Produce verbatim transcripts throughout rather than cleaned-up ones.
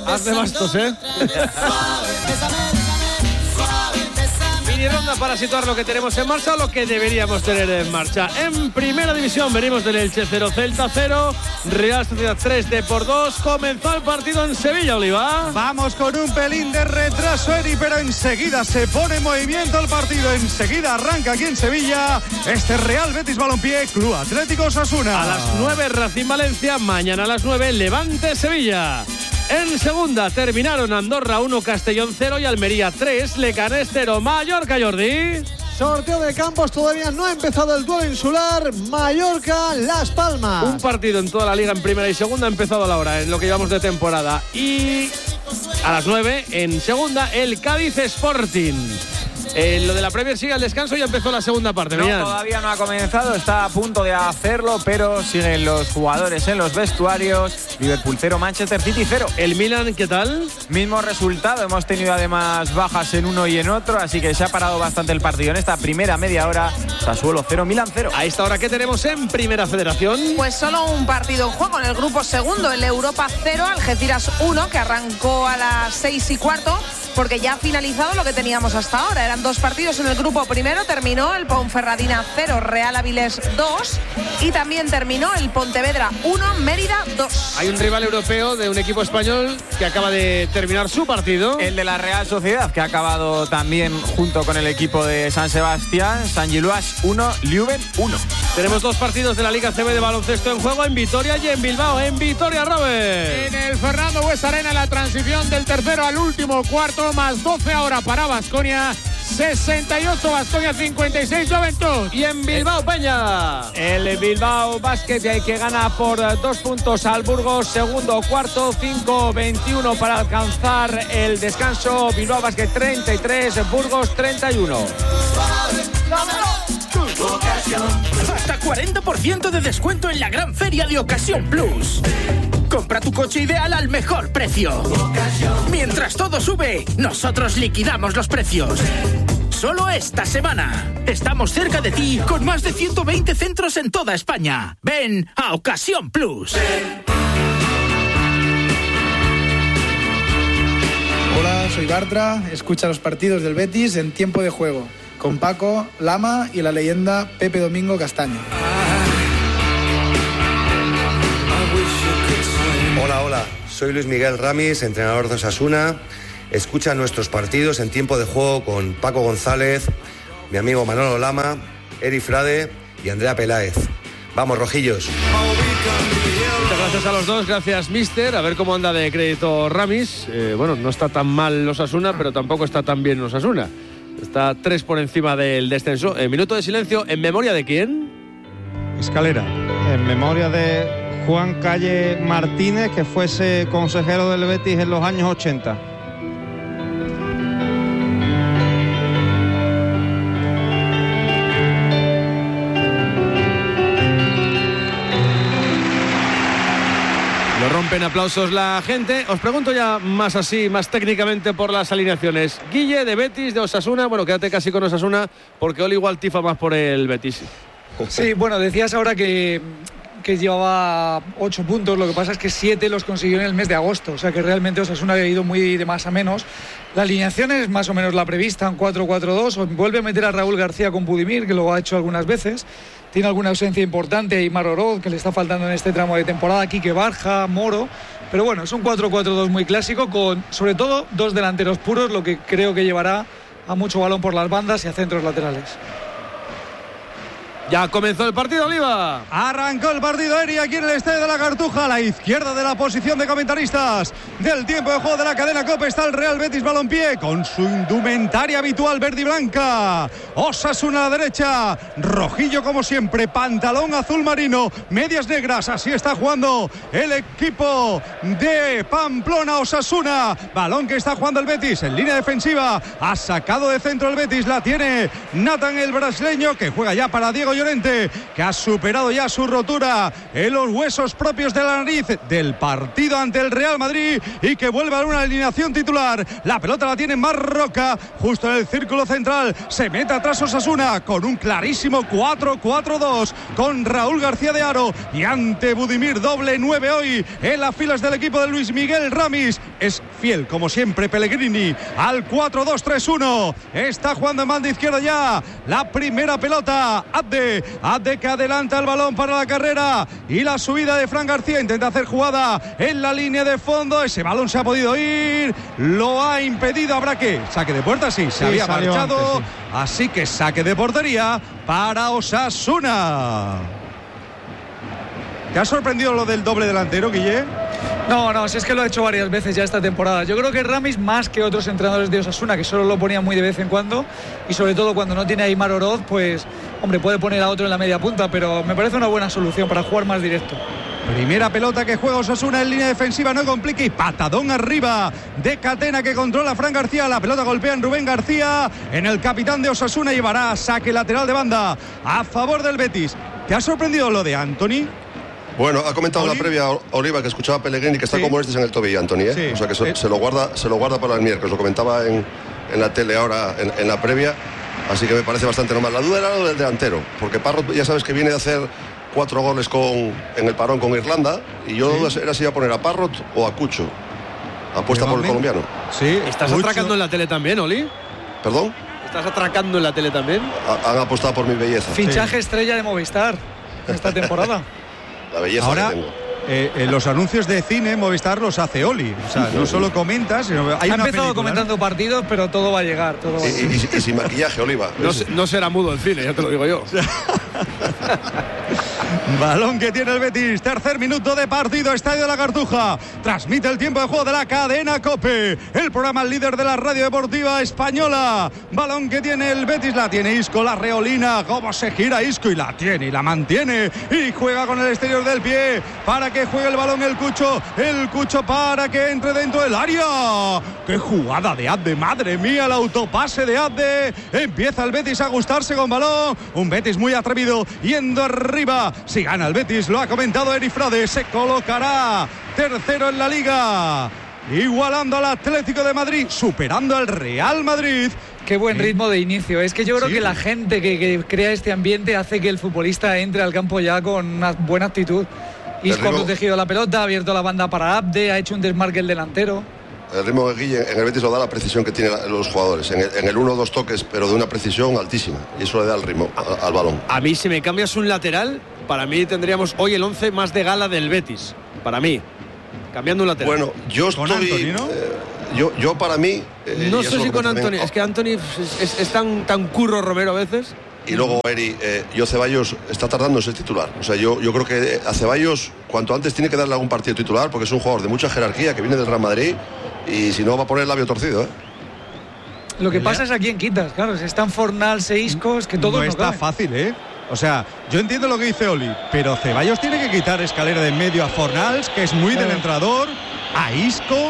haz de bastos, ¿eh? Mini ronda para situar lo que tenemos en marcha o lo que deberíamos tener en marcha. En primera división venimos del Elche cero, Celta cero, Real Sociedad tres, Depor dos. Comenzó el partido en Sevilla, Oliva. Vamos con un pelín de retraso, Eri, pero enseguida se pone en movimiento el partido. Enseguida arranca aquí en Sevilla este Real Betis Balompié, Club Atlético Osasuna. A las nueve Racing Valencia, mañana a las nueve Levante Sevilla. En segunda terminaron Andorra uno, Castellón cero y Almería tres, Leganés cero, Mallorca, Jordi. Sorteo de campos, todavía no ha empezado el duelo insular. Mallorca-Las Palmas. Un partido en toda la liga en primera y segunda ha empezado a la hora, en lo que llevamos de temporada. Y a las nueve en segunda el Cádiz Sporting. Eh, lo de la Premier sigue al descanso y ya empezó la segunda parte. No, Millán. Todavía no ha comenzado, está a punto de hacerlo, pero siguen los jugadores en los vestuarios. Liverpool cero, Manchester City cero. ¿El Milan qué tal? Mismo resultado, hemos tenido además bajas en uno y en otro, así que se ha parado bastante el partido. En esta primera media hora, Sassuolo cero, Milan cero. A esta hora, ¿qué tenemos en Primera Federación? Pues solo un partido en juego en el grupo segundo, el Europa cero, Algeciras uno, que arrancó a las seis y cuarto, porque ya ha finalizado lo que teníamos hasta ahora. Eran dos partidos en el grupo primero, terminó el Ponferradina cero, Real Avilés dos, y también terminó el Pontevedra uno, Mérida dos. Hay un rival europeo de un equipo español que acaba de terminar su partido. El de la Real Sociedad, que ha acabado también junto con el equipo de San Sebastián. San Giluas uno, Leuven uno. Tenemos dos partidos de la Liga C B de baloncesto en juego, en Vitoria y en Bilbao. En Vitoria, Robert. En el Fernando Buesa Arena, la transición del tercero al último cuarto, más doce ahora para Baskonia. sesenta y ocho Baskonia, cincuenta y seis Juventud. Y en Bilbao, Peña. El Bilbao Basket que gana por dos puntos al Burgos. Segundo cuarto, cinco veintiuno para alcanzar el descanso. Bilbao Basket treinta y tres, Burgos treinta y uno. Hasta cuarenta por ciento de descuento en la gran feria de Ocasión Plus. Compra tu coche ideal al mejor precio. Mientras todo sube, nosotros liquidamos los precios. Solo esta semana. Estamos cerca de ti con más de ciento veinte centros en toda España. Ven a Ocasión Plus. Hola, soy Bartra. Escucha los partidos del Betis en tiempo de juego, con Paco, Lama y la leyenda Pepe Domingo Castaño. Hola, hola. Soy Luis Miguel Ramis, entrenador de Osasuna. Escucha nuestros partidos en tiempo de juego con Paco González, mi amigo Manolo Lama, Eri Frade y Andrea Peláez. Vamos, rojillos. Muchas gracias a los dos, gracias, mister. A ver cómo anda de crédito Ramis. Eh, bueno, no está tan mal Osasuna, pero tampoco está tan bien Osasuna. Está tres por encima del descenso. Eh, minuto de silencio, ¿en memoria de quién? Escalera. En memoria de Juan Calle Martínez, que fuese consejero del Betis en los años ochenta. Lo rompen aplausos la gente. Os pregunto ya más así, más técnicamente por las alineaciones. Guille, de Betis, de Osasuna. Bueno, quédate casi con Osasuna, porque Oli igual tifa más por el Betis. Sí, bueno, decías ahora que, que llevaba ocho puntos. Lo que pasa es que siete los consiguió en el mes de agosto. O sea que realmente Osasuna ha ido muy de más a menos. La alineación es más o menos la prevista, un cuatro cuatro dos. Vuelve a meter a Raúl García con Budimir, que lo ha hecho algunas veces. Tiene alguna ausencia importante, Aimar Oroz, que le está faltando en este tramo de temporada, Quique Barja, Moro. Pero bueno, es un cuatro cuatro dos muy clásico, con sobre todo dos delanteros puros, lo que creo que llevará a mucho balón por las bandas y a centros laterales. Ya comenzó el partido, Oliva. Arrancó el partido, Eri, aquí en el Estadio de la Cartuja, a la izquierda de la posición de comentaristas del tiempo de juego de la cadena COPE está el Real Betis Balompié con su indumentaria habitual verde y blanca. Osasuna a la derecha, rojillo como siempre, pantalón azul marino, medias negras, así está jugando el equipo de Pamplona. Osasuna, balón que está jugando el Betis en línea defensiva, ha sacado de centro el Betis, la tiene Nathan, el brasileño, que juega ya para Diego Llorente, que ha superado ya su rotura en los huesos propios de la nariz del partido ante el Real Madrid y que vuelve a una alineación titular. La pelota la tiene Marroca justo en el círculo central, se mete atrás Osasuna con un clarísimo cuatro cuatro dos con Raúl García de Haro y ante Budimir, doble nueve hoy en las filas del equipo de Luis Miguel Ramis. Es fiel como siempre Pellegrini al cuatro dos tres uno. Está jugando en banda izquierda ya la primera pelota. Abde, Abde que adelanta el balón para la carrera y la subida de Fran García, intenta hacer jugada en la línea de fondo, ese balón se ha podido ir, lo ha impedido. Habrá que saque de puerta, sí, se sí, había marchado antes, sí. Así que saque de portería para Osasuna. ¿Te ha sorprendido lo del doble delantero, Guille? No, no, si es que lo ha hecho varias veces ya esta temporada. Yo creo que Ramis, más que otros entrenadores de Osasuna, que solo lo ponían muy de vez en cuando, y sobre todo cuando no tiene a Aimar Oroz, pues, hombre, puede poner a otro en la media punta, pero me parece una buena solución para jugar más directo. Primera pelota que juega Osasuna en línea defensiva, no complica, y patadón arriba de Catena que controla a Fran García. La pelota golpea en Rubén García, en el capitán de Osasuna, llevará saque lateral de banda a favor del Betis. ¿Te ha sorprendido lo de Antony? Bueno, ha comentado en la previa Oliva que escuchaba a Pellegrini que está sí. como este en el tobillo, Antony, ¿eh? Sí. O sea que se, se, lo guarda, se lo guarda para el miércoles. Lo comentaba en, en la tele ahora, en, en la previa. Así que me parece bastante normal. La duda era lo del delantero, porque Parrot ya sabes que viene de hacer cuatro goles con, en el parón con Irlanda. Y yo sí. duda era si iba a poner a Parrot o a Cucho. Apuesta por el colombiano. Sí, ¿estás Cucho. atracando en la tele también, Oli? ¿Perdón? ¿Estás atracando en la tele también? Ha, han apostado por mi belleza. Fichaje sí. estrella de Movistar esta temporada. La belleza ahora, que tengo. Eh, eh, los anuncios de cine Movistar los hace Oli. O sea, no solo comenta, sino hay ha una empezado película, comentando ¿no? partidos, pero todo va a llegar. Todo va a llegar. Y, y, y, y sin maquillaje, Oliva. No, no será mudo el cine, ya te lo digo yo. Balón que tiene el Betis, tercer minuto de partido, Estadio de la Cartuja. Transmite el tiempo de juego de la cadena COPE, el programa líder de la radio deportiva española. Balón que tiene el Betis, la tiene Isco, la reolina, cómo se gira Isco y la tiene y la mantiene y juega con el exterior del pie para que juegue el balón el Cucho, el Cucho para que entre dentro del área. ¡Qué jugada de Abde! ¡Madre mía, el autopase de Abde! Empieza el Betis a gustarse con balón, un Betis muy atrevido, yendo arriba. Si gana el Betis, lo ha comentado Eri Frade, se colocará tercero en la Liga, igualando al Atlético de Madrid, superando al Real Madrid. Qué buen ritmo de inicio. Es que yo creo sí. que la gente que, que crea este ambiente hace que el futbolista entre al campo ya con una buena actitud. Isco ha protegido la pelota, ha abierto la banda para Abde, ha hecho un desmarque el delantero. El ritmo de Guille en el Betis lo da la precisión que tienen los jugadores. En el, en el uno o dos toques, pero de una precisión altísima. Y eso le da el ritmo a, al balón. A mí, si me cambias un lateral, para mí tendríamos hoy el once más de gala del Betis. Para mí. Cambiando un lateral. Bueno, yo estoy... ¿Con Antony, no? Eh, yo, yo para mí... Eh, no sé si con Antony. Es que Antony es, es, es tan, tan curro Romero a veces. Y luego, Eri, eh, yo Ceballos está tardando en ser titular. O sea, yo, yo creo que a Ceballos cuanto antes tiene que darle algún partido titular, porque es un jugador de mucha jerarquía que viene del Real Madrid y si no va a poner el labio torcido, ¿eh? Lo que pasa es a quién quitas, claro. Si están Fornals e Isco, es que todo no, no está cabe. fácil, ¿eh? O sea, yo entiendo lo que dice Oli, pero Ceballos tiene que quitar escalera de en medio a Fornals, que es muy del entrenador, a Isco.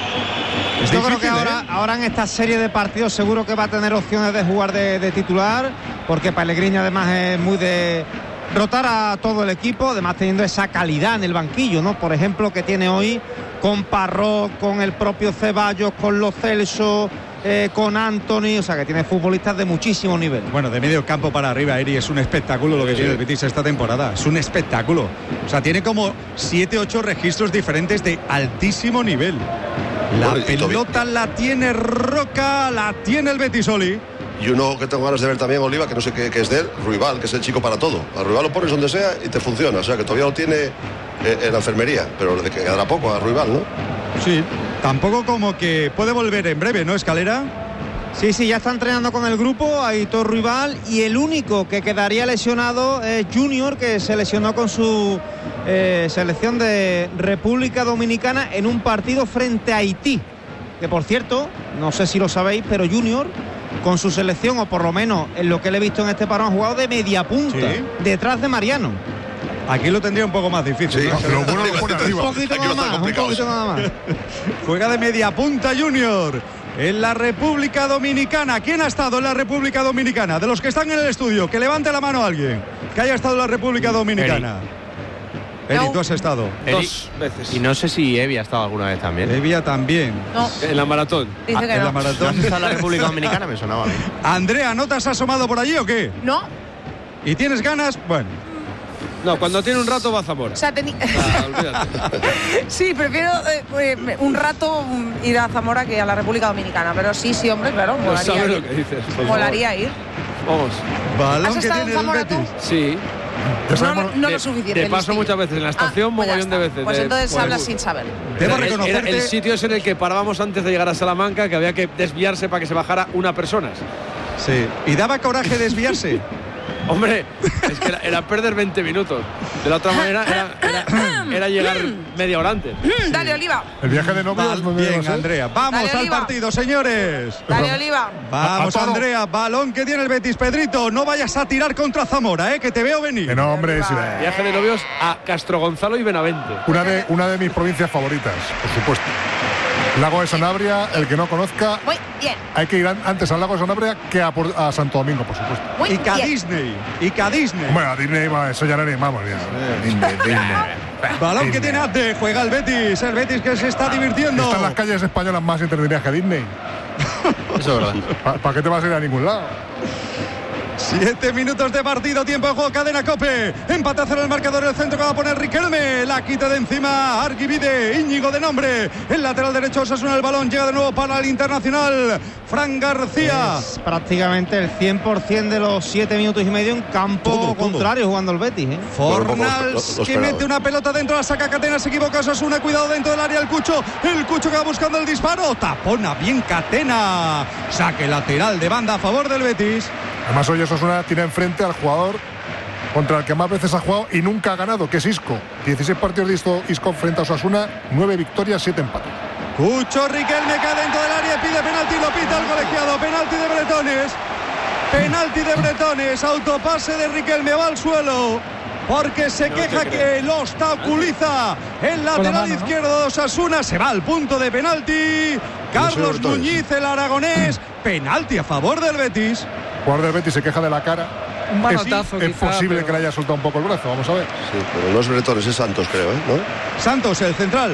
Es Yo difícil, creo que ahora, ¿eh? ahora en esta serie de partidos seguro que va a tener opciones de jugar de, de titular, porque Pellegrini además es muy de rotar a todo el equipo, además teniendo esa calidad en el banquillo, ¿no? Por ejemplo, que tiene hoy con Parrot, con el propio Ceballos, con Lo Celso, eh, con Antony, o sea que tiene futbolistas de muchísimo nivel. Bueno, de medio campo para arriba, Eri, es un espectáculo lo que sí. tiene el Betis esta temporada, es un espectáculo. O sea, tiene como siete, ocho registros diferentes de altísimo nivel. La bueno, pelota la tiene Roca, la tiene el Betis, Oli. Y uno que tengo ganas de ver también, Oliva, que no sé qué, qué es de él, Ruibal, que es el chico para todo. A Ruibal lo pones donde sea y te funciona. O sea, que todavía lo tiene eh, en la enfermería, pero le quedará poco a Ruibal, ¿no? Sí, tampoco como que puede volver en breve, ¿no, Escalera? Sí, sí, ya está entrenando con el grupo Aitor Ruibal, y el único que quedaría lesionado es Junior, que se lesionó con su eh, selección de República Dominicana en un partido frente a Haití, que por cierto, no sé si lo sabéis, pero Junior con su selección, o por lo menos en lo que le he visto en este parón, ha jugado de media punta, ¿sí? detrás de Mariano. Aquí lo tendría un poco más difícil, sí, ¿no? Lo bueno lo pone Un poquito nada más, un poquito nada más. Juega de media punta Junior en la República Dominicana. ¿Quién ha estado en la República Dominicana? De los que están en el estudio, que levante la mano a alguien que haya estado en la República Dominicana. Eri, Eri, tú has estado Eri, dos veces. Y no sé si Evi ha estado alguna vez también. Evi también. No. En la maratón. Dice ah, que en no. la maratón. ¿No has estado en la República Dominicana? Me sonaba a mí. Andrea, ¿no te has asomado por allí o qué? No. ¿Y tienes ganas? Bueno. No, cuando tiene un rato va a Zamora. O sea, teni... Ah, olvídate. Sí, prefiero eh, eh, un rato ir a Zamora que a la República Dominicana. Pero sí, sí, hombre, claro, No molaría sabes ir. lo que dices. por Molaría favor. ir. Vamos. Balón ¿Has que estado tiene en Zamora el Betis. tú? Sí. No, no, no de, lo suficiente. de paso listillo. muchas veces en la estación, Ah, pues ya mogollón de está. veces. Pues de- entonces por el hablas bus. sin saber. Debo Era- reconocerte. era el sitio es en el que parábamos antes de llegar a Salamanca, que había que desviarse para que se bajara una persona. Sí. Y daba coraje desviarse. Hombre, es que era, era perder veinte minutos. De la otra manera era, era, era llegar media hora antes. Dale, Oliva. El viaje de novios. Val- bien, Andrea. Vamos Dale, al Oliva. partido, señores. Dale, Oliva. Vamos, A- a todo. Andrea. Balón que tiene el Betis. Pedrito, no vayas a tirar contra Zamora, eh, que te veo venir. Que no, hombre, sí, Viaje de novios a Castro Gonzalo y Benavente. una de, una de mis provincias favoritas, por supuesto. Lago de Sanabria, el que no conozca, Muy bien. hay que ir an- antes al Lago de Sanabria que a, por- a Santo Domingo, por supuesto. Muy Y a bien. Disney. Y a Disney. Bueno, a Disney, va, eso ya no ni vamos ya. Disney, Disney. Balón que Disney. tiene Ate. Juega el Betis. El Betis que se está divirtiendo. Están las calles españolas más entretenidas que Disney. Eso es verdad. ¿Para qué te vas a ir a ningún lado? Siete minutos de partido, tiempo de juego, cadena Cope. Empate a cero el marcador, el centro que va a poner Riquelme. La quita de encima Arguivide, Íñigo de nombre. El lateral derecho Osasuna, el balón llega de nuevo para el Internacional. Fran García. Es prácticamente el cien por ciento de los siete minutos y medio en campo Todo, todo. contrario jugando el Betis. ¿eh? Fornals lo- lo que esperaba. mete una pelota dentro, la saca Catena, se equivoca Osasuna, cuidado dentro del área el Cucho. El Cucho que va buscando el disparo. Tapona bien Catena. Saque lateral de banda a favor del Betis. Además, hoy Osasuna tiene enfrente al jugador contra el que más veces ha jugado y nunca ha ganado, que es Isco. dieciséis partidos de Isco, Isco frente a Osasuna, nueve victorias, siete empates. Cucho Riquelme cae dentro del área, pide penalti, lo pita el colegiado, penalti de Bretones, penalti de Bretones, autopase de Riquelme, va al suelo, porque se queja que lo obstaculiza el lateral mano, ¿no? izquierdo de Osasuna, se va al punto de penalti, Carlos Bretones. Muñiz, el aragonés, penalti a favor del Betis. El jugador del Betis se queja de la cara. Un manotazo, Es, es quizá, posible pero- que le haya soltado un poco el brazo, vamos a ver. Sí, pero no es Bretones, es Santos, creo, ¿eh? ¿No? Santos, el central.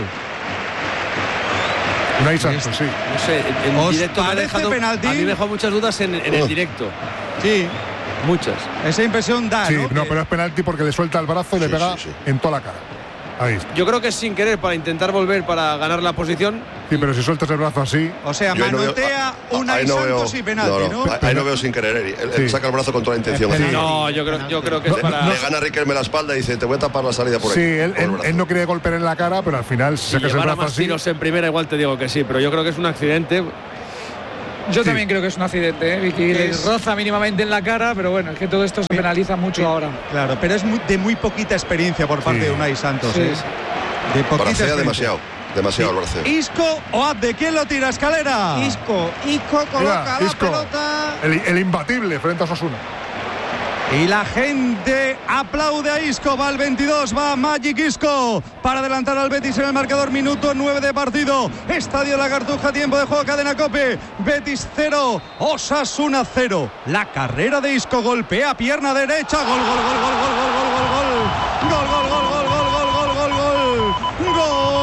Unai Santos, sí. No sé, en ¿Os directo me ha parece dejado, penalti? a mí me dejó muchas dudas en, en el Oh. directo. Sí, Muchas. esa impresión da, Sí, ¿no? no, Que- pero es penalti porque le suelta el brazo y le Sí, pega sí, sí. en toda la cara. Ahí está. Yo creo que es sin querer para intentar volver para ganar la posición. Sí, pero si sueltas el brazo así. O sea, Yo ahí no veo- manotea ah, Unai ahí no veo- Santos y penalti, ¿no? Ahí- Ahí no veo sin querer, Eri. Él, él Sí. saca el brazo con toda la intención. Es así. penalti. No, yo creo, yo creo que es Le, para. le gana Riquelme la espalda y dice, te voy a tapar la salida por ahí. Sí, él, con el él- brazo. él no quería golpear en la cara, pero al final Si sacas el llevara brazo más así. tiros en primera, igual te digo que sí, pero yo creo que es un accidente. Yo también creo que es un accidente, ¿eh? Vicky? Le Es- roza mínimamente en la cara, pero bueno, es que todo esto se penaliza mucho ahora. Claro, pero es muy- de muy poquita experiencia por parte Sí. de Unai Santos. Sí. ¿eh? De poquita Bracea experiencia. demasiado. Demasiado el braceo. Isco o Abde, ¿quién lo tira? Escalera. Isco, Isco coloca Mira, la Isco, pelota. el, el imbatible frente a Osasuna. Y la gente aplaude a Isco, va al veintidós, va Magic Isco para adelantar al Betis en el marcador, minuto nueve de partido. Estadio La Cartuja, tiempo de juego, cadena Cope. Betis cero, Osasuna cero. La carrera de Isco, golpea pierna derecha, gol, gol, gol, gol, gol, gol, gol, gol, gol. Gol, gol, gol, gol, gol, gol, gol, gol, gol. Gol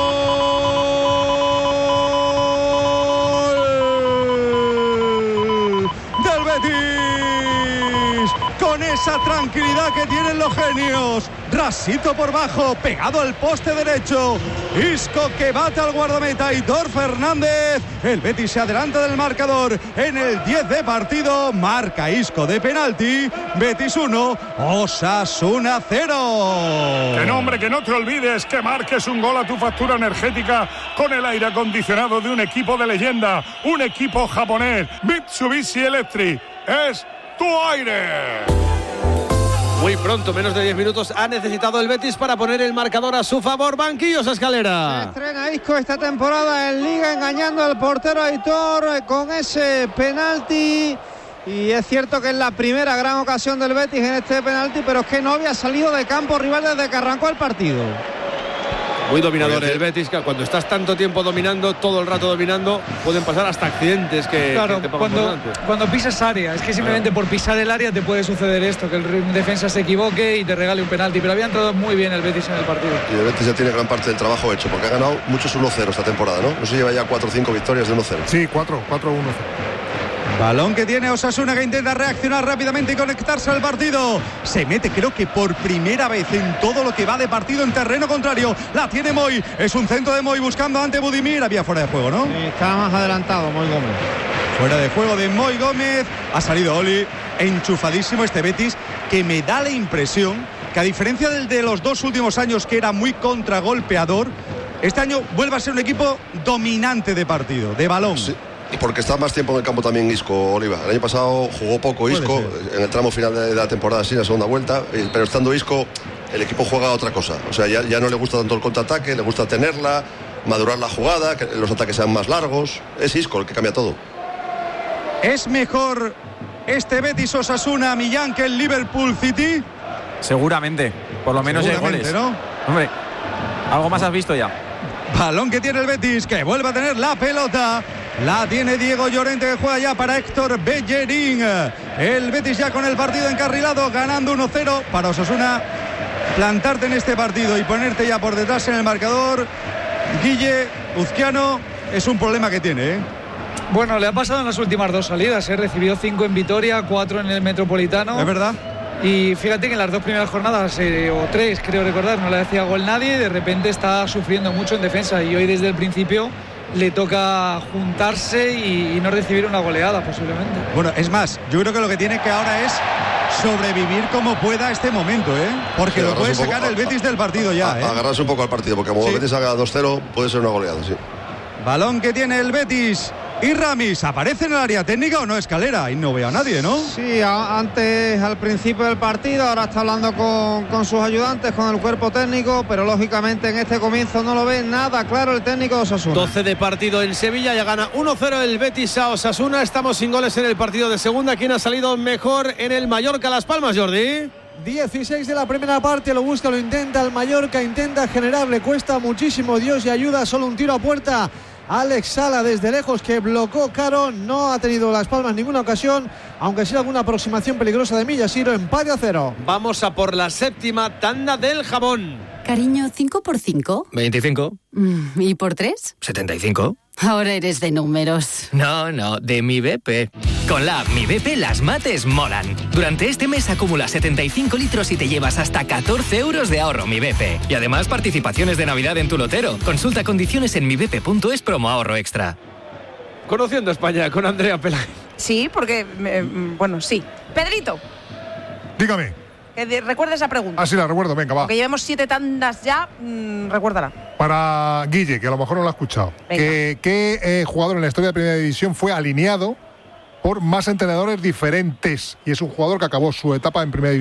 del Betis. Con esa tranquilidad que tienen los genios. Rasito por bajo, pegado al poste derecho. Isco que bate al guardameta Aitor Fernández. El Betis se adelanta del marcador en el diez de partido. Marca Isco de penalti. Betis uno, Osasuna cero. Que no, hombre, que no te olvides que marques un gol a tu factura energética con el aire acondicionado de un equipo de leyenda, un equipo japonés, Mitsubishi Electric. Es tu aire. Muy pronto, menos de diez minutos, ha necesitado el Betis para poner el marcador a su favor. Banquillos a Escalera. Estrena Isco esta temporada en Liga engañando al portero Aitor eh, con ese penalti. Y es cierto que es la primera gran ocasión del Betis en este penalti, pero es que no había salido de campo rival desde que arrancó el partido. Muy dominador el Betis, que cuando estás tanto tiempo dominando, todo el rato dominando, pueden pasar hasta accidentes que, claro, que te pongan cuando, por delante. cuando pisas área, es que simplemente claro. por pisar el área te puede suceder esto, que el defensa se equivoque y te regale un penalti, pero había entrado muy bien el Betis en el partido. Y el Betis ya tiene gran parte del trabajo hecho, porque ha ganado muchos uno cero esta temporada, ¿no? No se lleva ya cuatro o cinco victorias de uno cero. Sí, cuatro, cuatro uno. Balón que tiene Osasuna, que intenta reaccionar rápidamente y conectarse al partido. Se mete, creo que por primera vez en todo lo que va de partido en terreno contrario. La tiene Moy. Es un centro de Moy buscando ante Budimir. Había fuera de juego, ¿no? Sí, estaba más adelantado Moy Gómez. Fuera de juego de Moy Gómez. Ha salido Oli. Enchufadísimo este Betis, que me da la impresión que, a diferencia del de los dos últimos años, que era muy contragolpeador, este año vuelve a ser un equipo dominante de partido, de balón. Sí. Y porque está más tiempo en el campo también Isco, Oliva. El año pasado jugó poco Isco en el tramo final de la temporada, sí, en la segunda vuelta, pero estando Isco, el equipo juega a otra cosa. O sea, ya, ya no le gusta tanto el contraataque, le gusta tenerla, madurar la jugada, que los ataques sean más largos. Es Isco el que cambia todo. ¿Es mejor este Betis Osasuna, Millán, que el Liverpool City? Seguramente, por lo menos hay goles, ¿no? Hombre, algo más has visto ya. Balón que tiene el Betis, que vuelve a tener la pelota. La tiene Diego Llorente, que juega ya para Héctor Bellerín. El Betis ya con el partido encarrilado, ganando uno cero. Para Osasuna, plantarte en este partido y ponerte ya por detrás en el marcador, Guille, Uzquiano, es un problema que tiene, ¿eh? Bueno, le ha pasado en las últimas dos salidas, ¿eh? Recibió cinco en Vitoria, cuatro en el Metropolitano. ¿Es verdad? Y fíjate que en las dos primeras jornadas, eh, o tres creo recordar, no le hacía gol nadie, y de repente está sufriendo mucho en defensa, y hoy desde el principio le toca juntarse y, y no recibir una goleada posiblemente. Bueno, es más, yo creo que lo que tiene que ahora es sobrevivir como pueda este momento, ¿eh? Porque sí, lo puede sacar el Betis del partido ya, a, ¿eh? Agarrarse un poco al partido, porque como sí. el Betis haga dos cero, puede ser una goleada, sí. Balón que tiene el Betis. Y Ramis, ¿aparece en el área técnica o no? Escalera, y no veo a nadie, ¿no? Sí, a, antes al principio del partido, ahora está hablando con, con sus ayudantes, con el cuerpo técnico, pero lógicamente en este comienzo no lo ve nada claro el técnico de Osasuna. doce de partido en Sevilla, ya gana uno cero el Betis a Osasuna. Estamos sin goles en el partido de segunda. ¿Quién ha salido mejor en el Mallorca Las Palmas, Jordi? dieciséis de la primera parte, lo busca, lo intenta el Mallorca, intenta generar, le cuesta muchísimo, Dios y ayuda, solo un tiro a puerta. Alex Sala desde lejos, que bloqueó Caro, no ha tenido Las Palmas ninguna ocasión, aunque sí alguna aproximación peligrosa de Millasiro. Empate a cero. Vamos a por la séptima tanda del jamón. Cariño, ¿cinco por cinco? veinticinco. ¿Y por tres? setenta y cinco. Ahora eres de números. No, no, de mi B P. Con la app Mi B P las mates molan. Durante este mes acumula setenta y cinco litros y te llevas hasta catorce euros de ahorro Mi B P. Y además participaciones de Navidad en tu lotero. Consulta condiciones en mi b p punto es promo ahorro extra. Conociendo España con Andrea Pelay. Sí, porque, eh, bueno, sí. Pedrito. Dígame. Que de, recuerda esa pregunta. Ah, sí, la recuerdo, venga, va. Porque llevemos siete tandas ya, mmm, recuérdala. Para Guille, que a lo mejor no lo ha escuchado. ¿Qué, qué eh, jugador en la historia de Primera División fue alineado por más entrenadores diferentes? Y es un jugador que acabó su etapa en Primera División.